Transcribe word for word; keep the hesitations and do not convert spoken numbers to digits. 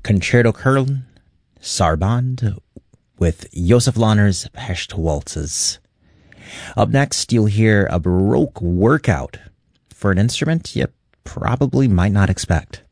Concerto Köln, Sarband, with Josef Lahner's Pescht Waltzes. Up next, you'll hear a Baroque workout for an instrument you probably might not expect.